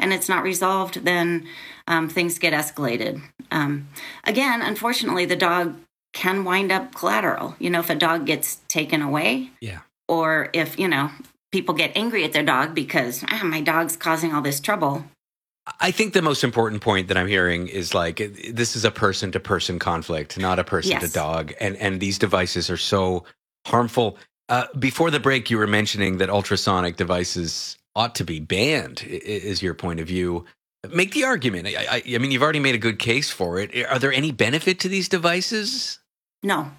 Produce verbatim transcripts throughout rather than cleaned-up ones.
and it's not resolved, then um, things get escalated. Um, again, unfortunately, the dog can wind up collateral. You know, if a dog gets taken away, yeah, or if, you know, people get angry at their dog because ah, my dog's causing all this trouble. I think the most important point that I'm hearing is like, this is a person to person conflict, not a person to Yes. dog. And, and these devices are so harmful. Uh, before the break, you were mentioning that ultrasonic devices ought to be banned, is your point of view. Make the argument. I, I, I mean, you've already made a good case for it. Are there any benefit to these devices? No.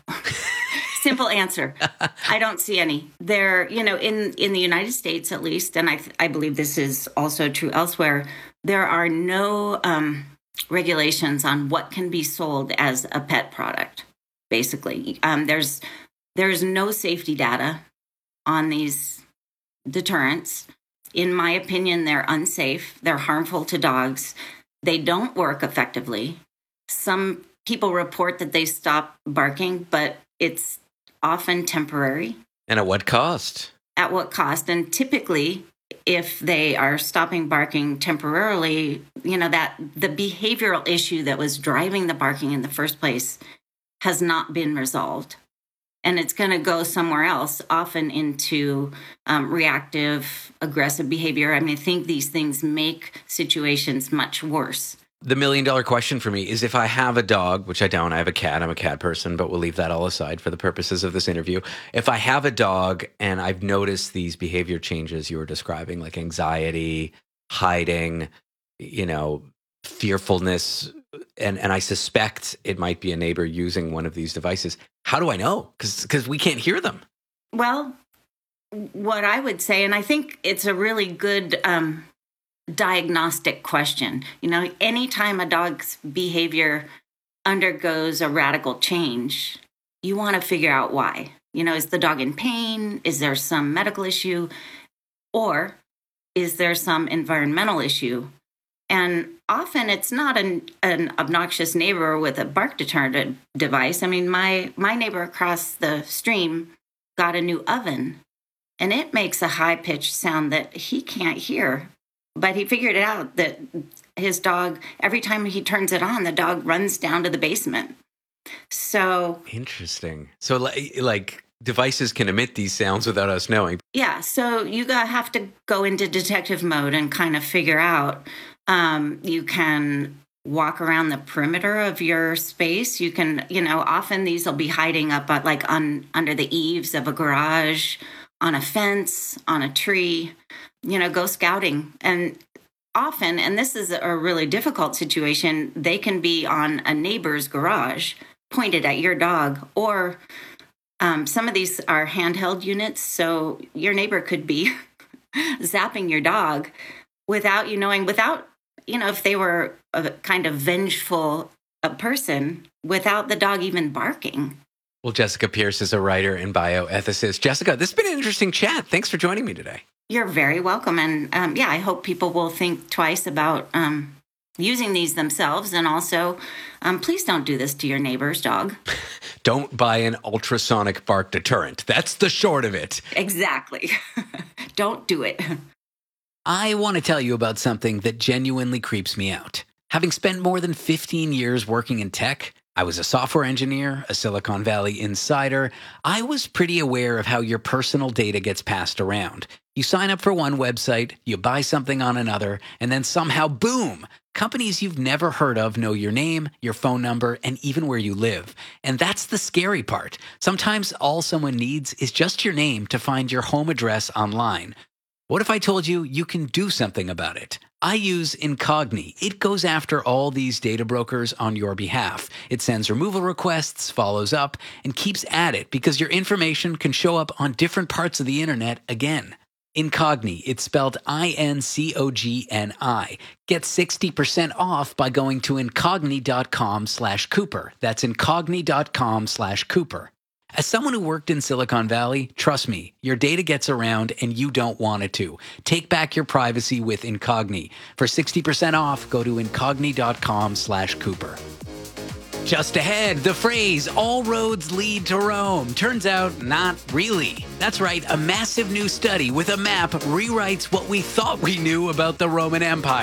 Simple answer. I don't see any. They're, you know, in, in the United States, at least, and I, I believe this is also true elsewhere, there are no um, regulations on what can be sold as a pet product, basically. Um, there's there's no safety data on these deterrents. In my opinion, they're unsafe. They're harmful to dogs. They don't work effectively. Some people report that they stop barking, but it's often temporary. And at what cost? At what cost? And typically, if they are stopping barking temporarily, you know, that the behavioral issue that was driving the barking in the first place has not been resolved. And it's going to go somewhere else, often into um, reactive, aggressive behavior. I mean, I think these things make situations much worse. The million dollar question for me is, if I have a dog, which I don't, I have a cat, I'm a cat person, but we'll leave that all aside for the purposes of this interview. If I have a dog and I've noticed these behavior changes you were describing, like anxiety, hiding, you know, fearfulness, and, and I suspect it might be a neighbor using one of these devices, how do I know? Because because we can't hear them. Well, what I would say, and I think it's a really good um, diagnostic question. You know, anytime a dog's behavior undergoes a radical change, you want to figure out why. You know, is the dog in pain? Is there some medical issue? Or is there some environmental issue? And often it's not an, an obnoxious neighbor with a bark deterrent device. I mean, my, my neighbor across the stream got a new oven, and it makes a high-pitched sound that he can't hear. But he figured it out that his dog, every time he turns it on, the dog runs down to the basement. So interesting. So like, like devices can emit these sounds without us knowing. Yeah. So you got have to go into detective mode and kind of figure out. Um, you can walk around the perimeter of your space. You can, you know, often these will be hiding up at, like on under the eaves of a garage, on a fence, on a tree. You know, go scouting. And often, and this is a really difficult situation, they can be on a neighbor's garage pointed at your dog, or um, some of these are handheld units. So your neighbor could be zapping your dog without you knowing, without, you know, if they were a kind of vengeful a person, without the dog even barking. Well, Jessica Pierce is a writer and bioethicist. Jessica, this has been an interesting chat. Thanks for joining me today. You're very welcome. And um, yeah, I hope people will think twice about um, using these themselves. And also, um, please don't do this to your neighbor's dog. Don't buy an ultrasonic bark deterrent. That's the short of it. Exactly. Don't do it. I want to tell you about something that genuinely creeps me out. Having spent more than fifteen years working in tech, I was a software engineer, a Silicon Valley insider. I was pretty aware of how your personal data gets passed around. You sign up for one website, you buy something on another, and then somehow, boom, companies you've never heard of know your name, your phone number, and even where you live. And that's the scary part. Sometimes all someone needs is just your name to find your home address online. What if I told you you can do something about it? I use Incogni. It goes after all these data brokers on your behalf. It sends removal requests, follows up, and keeps at it because your information can show up on different parts of the internet again. Incogni, it's spelled I N C O G N I. Get sixty percent off by going to incogni.com slash Cooper. That's incogni.com slash Cooper. As someone who worked in Silicon Valley, trust me, your data gets around and you don't want it to. Take back your privacy with Incogni. For sixty percent off, go to incogni.com slash Cooper. Just ahead, the phrase, all roads lead to Rome. Turns out, not really. That's right, a massive new study with a map rewrites what we thought we knew about the Roman Empire.